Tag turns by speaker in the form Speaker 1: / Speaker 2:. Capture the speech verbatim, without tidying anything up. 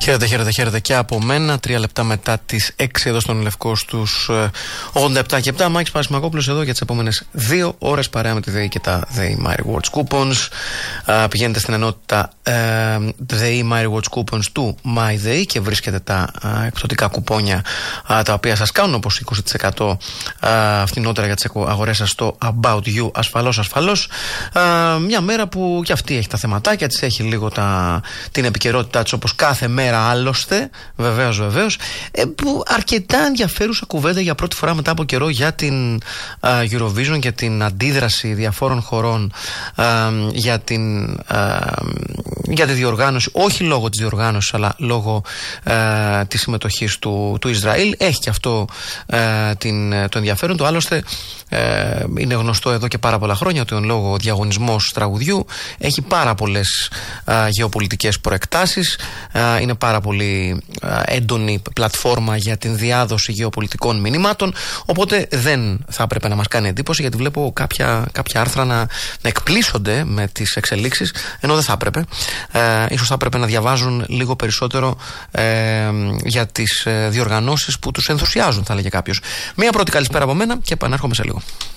Speaker 1: Χαίρετε, χαίρετε, χαίρετε και από μένα. Τρία λεπτά μετά τις έξι εδώ στον Λευκό στους ογδόντα επτά και επτά. Μάκης Πασμακόπουλος εδώ για τις επόμενες δύο ώρες παρέα με τη ΔΕΗ και τα ΔΕΗ My Rewards Coupons. Uh, πηγαίνετε στην ενότητα uh, ΔΕΗ My Rewards Coupons του MyDEI και βρίσκετε τα uh, εκπτωτικά κουπόνια uh, τα οποία σας κάνουν όπως είκοσι τοις εκατό uh, φθηνότερα για τις αγορές σας στο About You. Ασφαλώς, ασφαλώς. Uh, μια μέρα που κι αυτή έχει τα θεματάκια της, έχει λίγο τα, την επικαιρότητά της όπως κάθε μέρα άλλωστε, βεβαίως, βεβαίως. Ε, που αρκετά ενδιαφέρουσα κουβέντα για πρώτη φορά μετά από καιρό για την uh, Eurovision, για την αντίδραση διαφόρων χωρών uh, για, την, uh, για τη διοργάνωση, όχι λόγω της διοργάνωσης αλλά λόγω uh, της συμμετοχής του, του Ισραήλ. Έχει και αυτό uh, την, το ενδιαφέρον του. Άλλωστε uh, είναι γνωστό εδώ και πάρα πολλά χρόνια ότι ο λόγω διαγωνισμός τραγουδιού έχει πάρα πολλές uh, γεωπολιτικές προεκτάσεις. Uh, είναι πάρα πολύ uh, έντονη πλατφόρμα για την διάδοση γεωπολιτικών μηνυμάτων, οπότε δεν θα έπρεπε να μας κάνει εντύπωση, γιατί βλέπω κάποια, κάποια άρθρα να, να εκπλήσονται με τις εξελίξεις, ενώ δεν θα έπρεπε. Uh, ίσως θα έπρεπε να διαβάζουν λίγο περισσότερο uh, για τις uh, διοργανώσεις που τους ενθουσιάζουν, θα λέγε κάποιος. Μία πρώτη καλησπέρα από μένα και επανέρχομαι σε λίγο.